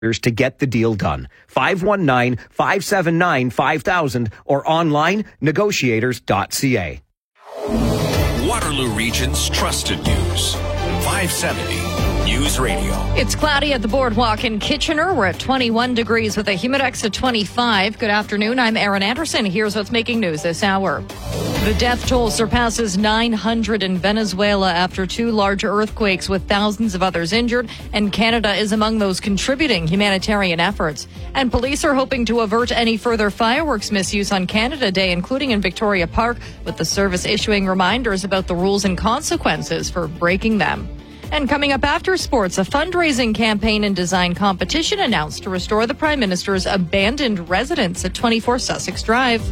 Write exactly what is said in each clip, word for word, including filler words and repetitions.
to get the deal done. five one nine, five seven nine, five thousand or online negotiators dot c a. Waterloo Region's trusted news. five seventy News Radio. It's cloudy at the boardwalk in Kitchener. We're at twenty-one degrees with a humidex at twenty-five. Good afternoon. I'm Erin Anderson. Here's what's making news this hour. The death toll surpasses nine hundred in Venezuela after two large earthquakes with thousands of others injured, and Canada is among those contributing humanitarian efforts. And police are hoping to avert any further fireworks misuse on Canada Day, including in Victoria Park, with the service issuing reminders about the rules and consequences for breaking them. And coming up after sports, a fundraising campaign and design competition announced to restore the Prime Minister's abandoned residence at twenty-four Sussex Drive.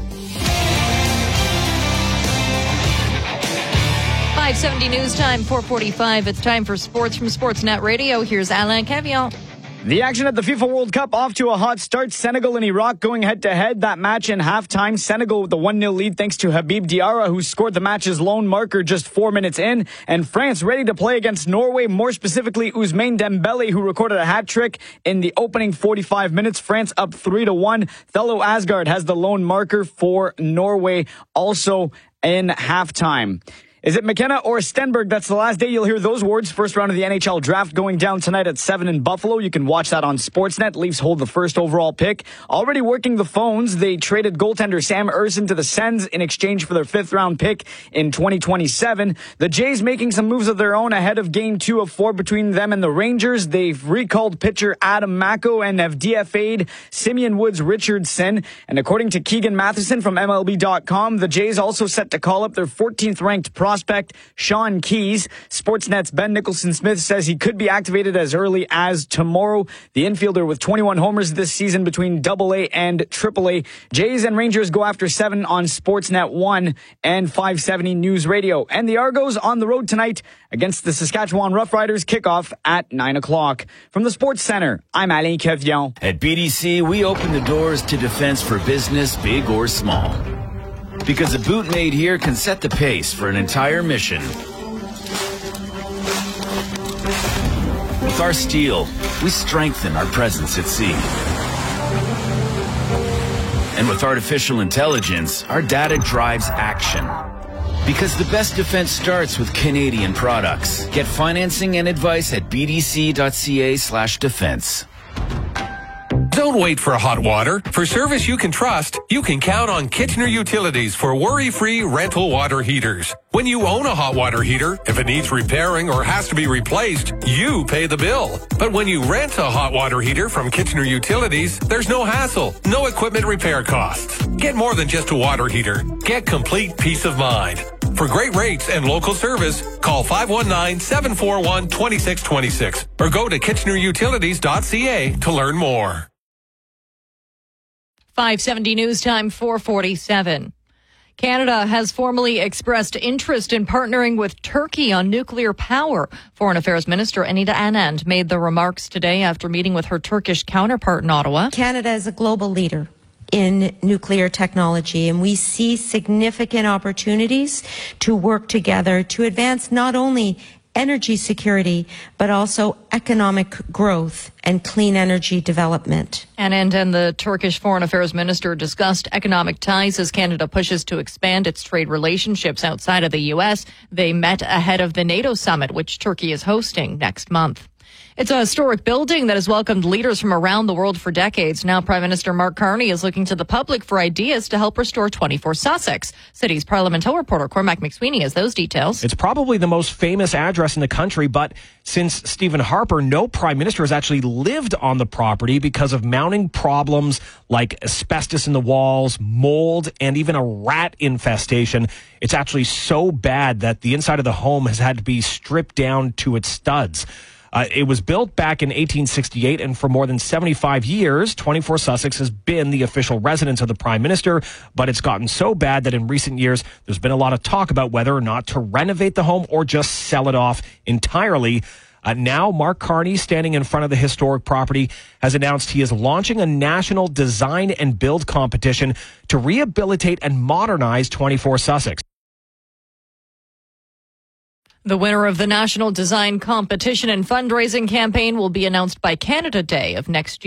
five seventy News Time, four forty-five. It's time for sports from Sportsnet Radio. Here's Alain Cavillon. The action at the FIFA World Cup off to a hot start. Senegal and Iraq going head-to-head. That match in halftime. Senegal with the one nil lead thanks to Habib Diarra, who scored the match's lone marker just four minutes in. And France ready to play against Norway, more specifically Ousmane Dembele, who recorded a hat-trick in the opening forty-five minutes. France up three to one. Thelo Asgard has the lone marker for Norway also in halftime. Is it McKenna or Stenberg? That's the last day you'll hear those words. First round of the N H L draft going down tonight at seven in Buffalo. You can watch that on Sportsnet. Leafs hold the first overall pick. Already working the phones. They traded goaltender Sam Ersson to the Sens in exchange for their fifth round pick in twenty twenty-seven. The Jays making some moves of their own ahead of game two of four between them and the Rangers. They've recalled pitcher Adam Macko and have D F A'd Simeon Woods Richardson. And according to Keegan Matheson from M L B dot com, the Jays also set to call up their fourteenth ranked prospect. Prospect Sean Keys. Sportsnet's Ben Nicholson-Smith says he could be activated as early as tomorrow. The infielder with twenty-one homers this season between double A and triple A. Jays and Rangers go after seven on Sportsnet one and five seventy News Radio. And the Argos on the road tonight against the Saskatchewan Roughriders. Kickoff at nine o'clock. From the Sports Center, I'm Alain Cavillon. At B D C, we open the doors to defense for business, big or small. Because a boot made here can set the pace for an entire mission. With our steel, we strengthen our presence at sea. And with artificial intelligence, our data drives action. Because the best defense starts with Canadian products. Get financing and advice at bdc.ca slash defense. Don't wait for hot water. For service you can trust, you can count on Kitchener Utilities for worry-free rental water heaters. When you own a hot water heater, if it needs repairing or has to be replaced, you pay the bill. But when you rent a hot water heater from Kitchener Utilities, there's no hassle, no equipment repair costs. Get more than just a water heater. Get complete peace of mind. For great rates and local service, call five one nine, seven four one, two six two six or go to kitchener utilities dot c a to learn more. five seventy News Time, four forty-seven. Canada has formally expressed interest in partnering with Turkey on nuclear power. Foreign Affairs Minister Anita Anand made the remarks today after meeting with her Turkish counterpart in Ottawa. Canada is a global leader in nuclear technology, and we see significant opportunities to work together to advance not only energy security, but also economic growth and clean energy development. Anand and the Turkish Foreign Affairs Minister discussed economic ties as Canada pushes to expand its trade relationships outside of the U S. They met ahead of the NATO summit, which Turkey is hosting next month. It's a historic building that has welcomed leaders from around the world for decades. Now Prime Minister Mark Carney is looking to the public for ideas to help restore twenty-four Sussex. City's Parliament Hill reporter Cormac McSweeney has those details. It's probably the most famous address in the country, but since Stephen Harper, no Prime Minister has actually lived on the property because of mounting problems like asbestos in the walls, mold, and even a rat infestation. It's actually so bad that the inside of the home has had to be stripped down to its studs. Uh, it was built back in eighteen sixty-eight, and for more than seventy-five years, twenty-four Sussex has been the official residence of the Prime Minister, but it's gotten so bad that in recent years, there's been a lot of talk about whether or not to renovate the home or just sell it off entirely. Uh, now, Mark Carney, standing in front of the historic property, has announced he is launching a national design and build competition to rehabilitate and modernize twenty-four Sussex. The winner of the National Design Competition and Fundraising Campaign will be announced by Canada Day of next year.